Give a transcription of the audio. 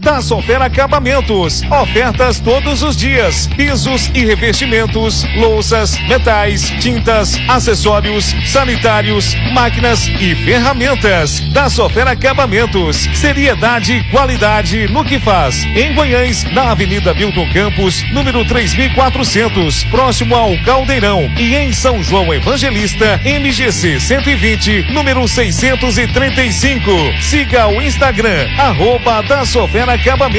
da Sofera Acabamentos. Ofertas todos os dias. Pisos e revestimentos, louças, metais, tintas, acessórios, sanitários, máquinas e ferramentas. Da Sofera Acabamentos. Seriedade e qualidade no que faz. Em Guanhães, na Avenida Milton Campos, número 3400, próximo ao Caldeirão. E em São João Evangelista, MGC 120, número 635. Siga o Instagram, @da Sofera Acabamentos.